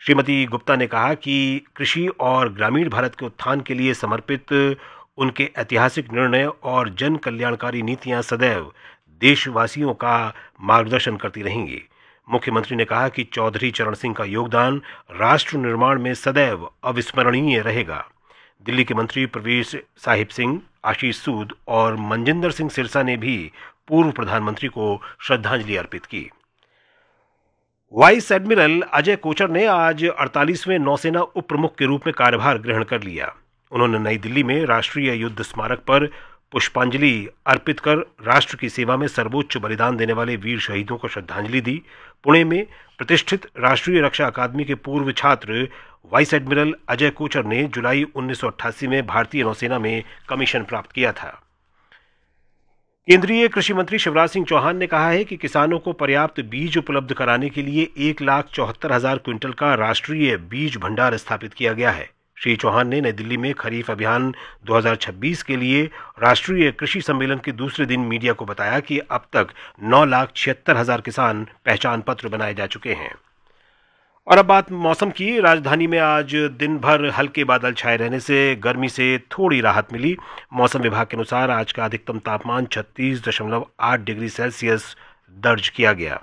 श्रीमती गुप्ता ने कहा कि कृषि और ग्रामीण भारत के उत्थान के लिए समर्पित उनके ऐतिहासिक निर्णय और जन कल्याणकारी नीतियां सदैव देशवासियों का मार्गदर्शन करती रहेंगी। मुख्यमंत्री ने कहा कि चौधरी चरण सिंह का योगदान राष्ट्र निर्माण में सदैव अविस्मरणीय रहेगा। दिल्ली के मंत्री प्रवेश साहिब सिंह, आशीष सूद और मनजिंदर सिंह सिरसा ने भी पूर्व प्रधानमंत्री को श्रद्धांजलि अर्पित की। वाइस एडमिरल अजय कोचर ने आज 48वें नौसेना उप प्रमुख के रूप में कार्यभार ग्रहण कर लिया। उन्होंने नई दिल्ली में राष्ट्रीय युद्ध स्मारक पर पुष्पांजलि अर्पित कर राष्ट्र की सेवा में सर्वोच्च बलिदान देने वाले वीर शहीदों को श्रद्धांजलि दी। पुणे में प्रतिष्ठित राष्ट्रीय रक्षा अकादमी के पूर्व छात्र वाइस एडमिरल अजय कोचर ने जुलाई 1988 में भारतीय नौसेना में कमीशन प्राप्त किया था। केंद्रीय कृषि मंत्री शिवराज सिंह चौहान ने कहा है कि किसानों को पर्याप्त बीज उपलब्ध कराने के लिए 1,74,000 क्विंटल का राष्ट्रीय बीज भंडार स्थापित किया गया है। श्री चौहान ने नई दिल्ली में खरीफ अभियान 2026 के लिए राष्ट्रीय कृषि सम्मेलन के दूसरे दिन मीडिया को बताया कि अब तक 9,76,000 किसान पहचान पत्र बनाए जा चुके हैं। और अब बात मौसम की। राजधानी में आज दिन भर हल्के बादल छाए रहने से गर्मी से थोड़ी राहत मिली। मौसम विभाग के अनुसार आज का अधिकतम तापमान 36.8 डिग्री सेल्सियस दर्ज किया गया।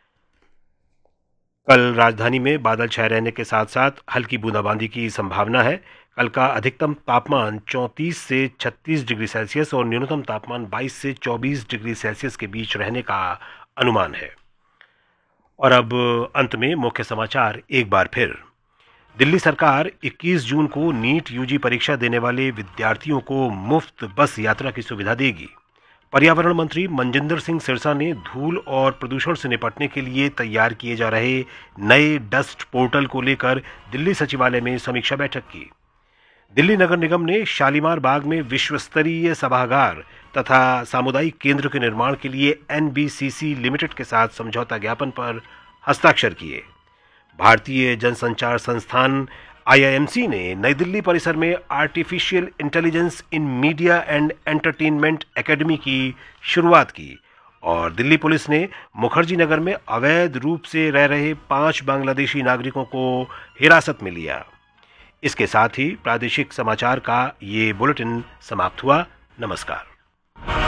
कल राजधानी में बादल छाए रहने के साथ साथ हल्की बूंदाबांदी की संभावना है। कल का अधिकतम तापमान 34 से 36 डिग्री सेल्सियस और न्यूनतम तापमान 22 से 24 डिग्री सेल्सियस के बीच रहने का अनुमान है। और अब अंत में मुख्य समाचार एक बार फिर। दिल्ली सरकार 21 जून को नीट यूजी परीक्षा देने वाले विद्यार्थियों को मुफ्त बस यात्रा की सुविधा देगी। पर्यावरण मंत्री मनजिंदर सिंह सिरसा ने धूल और प्रदूषण से निपटने के लिए तैयार किए जा रहे नए डस्ट पोर्टल को लेकर दिल्ली सचिवालय में समीक्षा बैठक की। दिल्ली नगर निगम ने शालीमार बाग में विश्व स्तरीय सभागार तथा सामुदायिक केंद्र के निर्माण के लिए NBCC लिमिटेड के साथ समझौता ज्ञापन पर हस्ताक्षर किए। भारतीय जनसंचार संस्थान IIMC ने नई दिल्ली परिसर में artificial intelligence in media and entertainment academy की शुरुआत की। और दिल्ली पुलिस ने मुखर्जी नगर में अवैध रूप से रह रहे 5 बांग्लादेशी नागरिकों को हिरासत में लिया। इसके साथ ही प्रादेशिक समाचार का ये बुलेटिन समाप्त हुआ। नमस्कार।